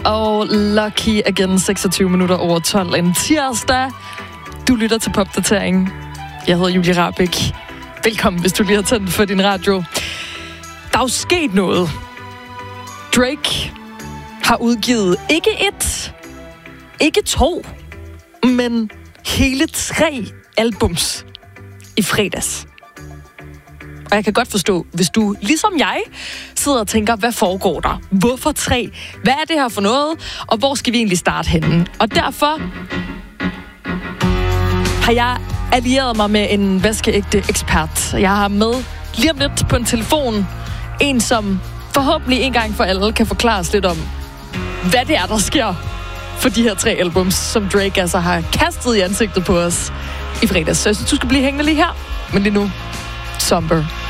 og Lucky Again, 26 minutter over 12 en tirsdag. Du lytter til Popdatering. Jeg hedder Julie Rahbek. Velkommen, hvis du lige har tændt for din radio. Der er jo sket noget. Drake har udgivet ikke 1, ikke 2, men hele 3 albums i fredags. Og jeg kan godt forstå, hvis du, ligesom jeg, sidder og tænker, hvad foregår der? Hvorfor 3? Hvad er det her for noget? Og hvor skal vi egentlig starte henne? Og derfor har jeg allieret mig med en vaskeægte ekspert. Jeg har med lige om lidt på en telefon en, som forhåbentlig en gang for alle kan forklare os lidt om, hvad det er, der sker for de her 3 albums, som Drake altså har kastet i ansigtet på os i fredags. Så jeg synes, du skal blive hængende lige her. Men lige nu, Somber.